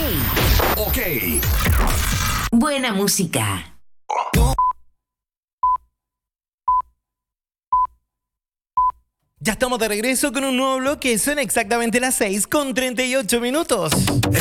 Ok. Buena música. Ya estamos de regreso con un nuevo bloque. Son exactamente las 6:38.